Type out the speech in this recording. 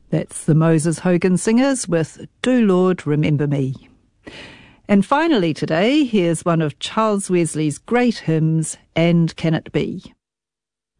That's the Moses Hogan Singers with Do Lord Remember Me. And finally today, here's one of Charles Wesley's great hymns, And Can It Be?